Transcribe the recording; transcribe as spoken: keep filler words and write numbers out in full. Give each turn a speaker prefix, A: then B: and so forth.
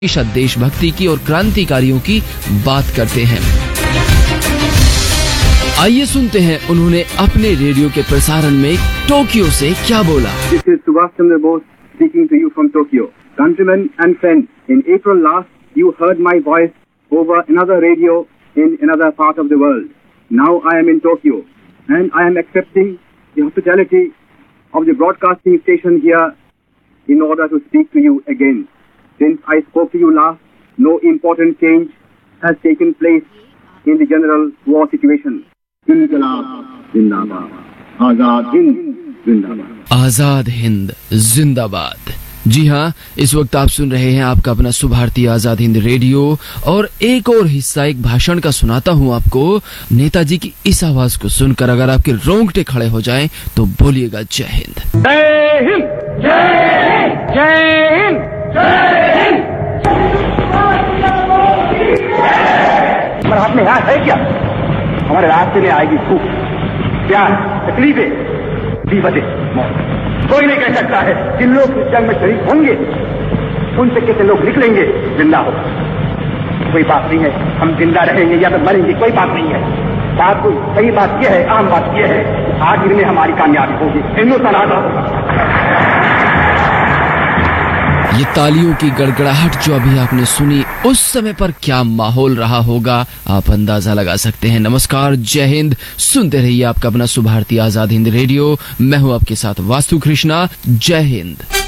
A: हमेशा देशभक्ति की और क्रांतिकारियों की बात करते हैं। आइए सुनते हैं उन्होंने अपने रेडियो के प्रसारण में टोक्यो से क्या बोला।
B: This is Subhash Chandra Bose speaking to you from Tokyo. Countrymen and friends, in April last you heard my voice over another radio in another part of the world. Now I am in Tokyo and I am accepting the hospitality of the broadcasting station here in order to speak to you again. Since I spoke to you last, no important change has taken place in the general war situation. Inqilab Zindabad. Azad Hind Zindabad.
A: Azad Hind जिंदाबाद। जी हाँ, इस वक्त आप सुन रहे हैं आपका अपना Subharti Azad Hind radio और एक और हिस्सा एक भाषण का सुनाता हूँ आपको। नेताजी की इस आवाज को सुनकर अगर आपके रोंगटे खड़े हो जाएं तो बोलिएगा जय हिंद।
C: जय हिंद, जय हिंद, जय हिंद, जय हिंद। हमारे हाथ में राज है क्या? हमारे रास्ते में आएगी भूख, प्यार, तकलीफें, विपदे, मौत। कोई नहीं कह सकता है जिन लोग इस जंग में शरीक होंगे उनसे कितने लोग निकलेंगे जिंदा हो। कोई बात नहीं है हम जिंदा रहेंगे या तो मरेंगे, कोई बात नहीं है। बात कोई सही बात यह है, आम बात यह है, आखिर में हमारी कामयाबी होगी, हिंदुस्तान होगा।
A: ये तालियों की गड़गड़ाहट जो अभी आपने सुनी, उस समय पर क्या माहौल रहा होगा आप अंदाजा लगा सकते हैं। नमस्कार, जय हिंद। सुनते रहिए आपका अपना सुभारती आजाद हिंद रेडियो। मैं हूं आपके साथ वास्तु कृष्णा। जय हिंद।